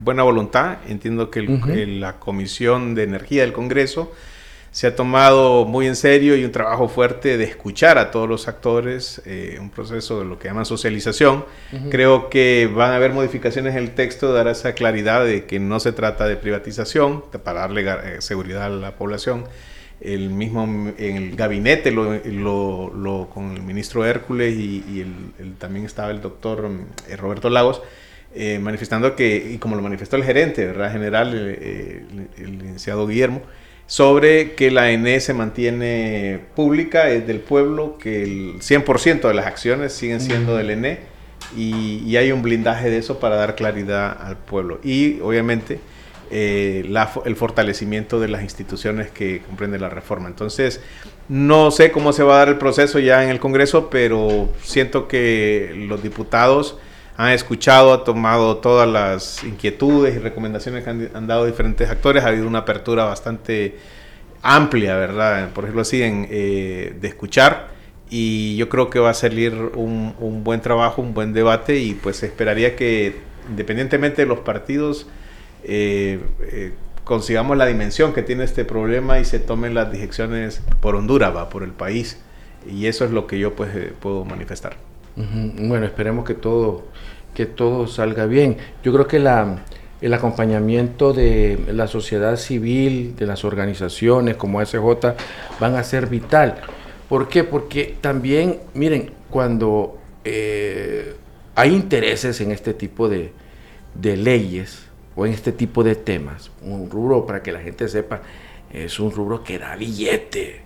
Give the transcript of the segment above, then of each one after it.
buena voluntad. Entiendo que la Comisión de Energía del Congreso se ha tomado muy en serio y un trabajo fuerte de escuchar a todos los actores, un proceso de lo que llaman socialización. Creo que van a haber modificaciones en el texto, dará esa claridad de que no se trata de privatización, para darle seguridad a la población. El mismo en el gabinete con el ministro Hércules y también estaba el doctor Roberto Lagos, manifestando que, y como lo manifestó el gerente, ¿verdad?, general, el licenciado Guillermo, sobre que la ENE se mantiene pública, es del pueblo, que el 100% de las acciones siguen siendo del ENE, y hay un blindaje de eso para dar claridad al pueblo. Y obviamente el fortalecimiento de las instituciones que comprende la reforma. Entonces, no sé cómo se va a dar el proceso ya en el Congreso, pero siento que los diputados han escuchado, han tomado todas las inquietudes y recomendaciones que han dado diferentes actores. Ha habido una apertura bastante amplia, ¿verdad?, por ejemplo así, de escuchar, y yo creo que va a salir un buen trabajo, un buen debate, y pues esperaría que, independientemente de los partidos, consigamos la dimensión que tiene este problema y se tomen las direcciones por Honduras, por el país, y eso es lo que yo pues puedo manifestar. Bueno, esperemos que todo salga bien. Yo creo que el acompañamiento de la sociedad civil, de las organizaciones como SJ, van a ser vital. ¿Por qué? Porque también, miren, cuando hay intereses en este tipo de leyes o en este tipo de temas, un rubro, para que la gente sepa, es un rubro que da billete.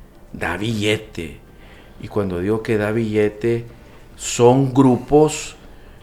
Y cuando digo que da billete, son grupos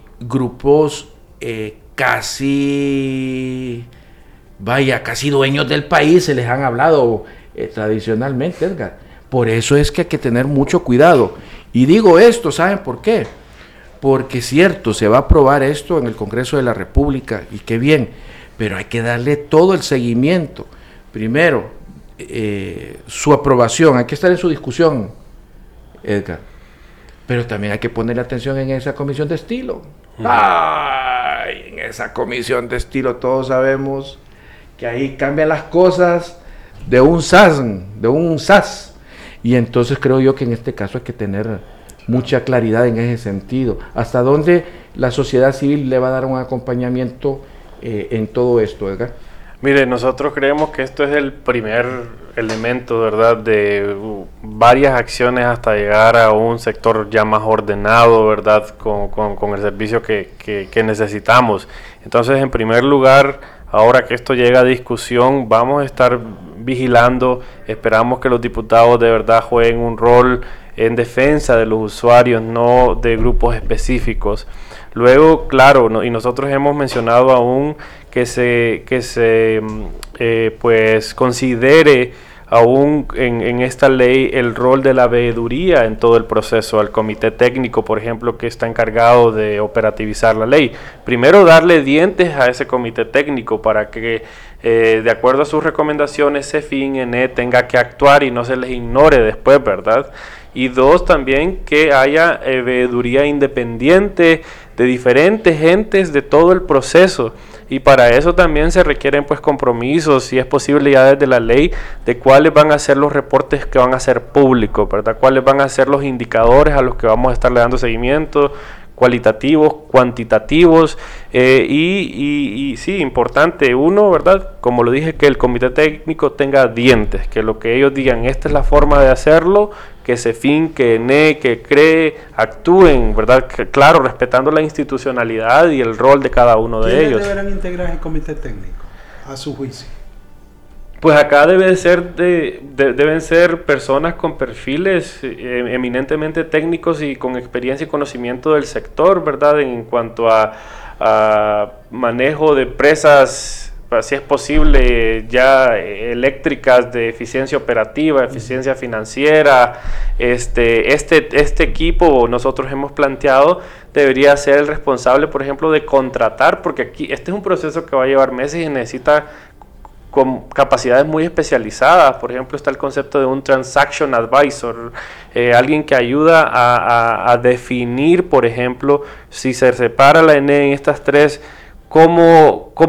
casi dueños del país, se les han hablado tradicionalmente, Edgar. Por eso es que hay que tener mucho cuidado. Y digo esto, ¿saben por qué? Porque cierto, se va a aprobar esto en el Congreso de la República, y qué bien, pero hay que darle todo el seguimiento. Primero, su aprobación, hay que estar en su discusión, Edgar. Pero también hay que ponerle atención en esa comisión de estilo. ¡Ay! En esa comisión de estilo todos sabemos que ahí cambian las cosas de un sas. Y entonces creo yo que en este caso hay que tener mucha claridad en ese sentido. ¿Hasta dónde la sociedad civil le va a dar un acompañamiento en todo esto, Edgar? Mire, nosotros creemos que esto es el primer elemento, ¿verdad?, de varias acciones hasta llegar a un sector ya más ordenado, ¿verdad?, con el servicio que necesitamos. Entonces, en primer lugar, ahora que esto llega a discusión, vamos a estar vigilando. Esperamos que los diputados de verdad jueguen un rol en defensa de los usuarios, no de grupos específicos. Luego, claro, y nosotros hemos mencionado aún que se pues considere aún en esta ley el rol de la veeduría en todo el proceso, al comité técnico, por ejemplo, que está encargado de operativizar la ley. Primero, darle dientes a ese comité técnico para que, de acuerdo a sus recomendaciones, CEFIN, ENE, tenga que actuar y no se les ignore después, ¿verdad? Y dos, también que haya veeduría independiente de diferentes entes de todo el proceso. Y para eso también se requieren pues compromisos, si es posible ya desde la ley, de cuáles van a ser los reportes que van a ser públicos, ¿verdad? Cuáles van a ser los indicadores a los que vamos a estarle dando seguimiento, cualitativos, cuantitativos, y sí, importante, uno, ¿verdad?, como lo dije, que el comité técnico tenga dientes, que lo que ellos digan, esta es la forma de hacerlo, que CEFIN, que ENE, que CRE, actúen, ¿verdad?, que, claro, respetando la institucionalidad y el rol de cada uno de ellos. ¿Quiénes deberán integrar el comité técnico, a su juicio? Pues acá deben ser personas con perfiles eminentemente técnicos y con experiencia y conocimiento del sector, ¿verdad?, en cuanto a manejo de presas, si es posible, ya eléctricas, de eficiencia operativa, eficiencia financiera. Este equipo, nosotros hemos planteado, debería ser el responsable, por ejemplo, de contratar, porque aquí este es un proceso que va a llevar meses y necesita con capacidades muy especializadas. Por ejemplo, está el concepto de un transaction advisor, alguien que ayuda a definir, por ejemplo, si se separa la ENE en estas tres, ¿cómo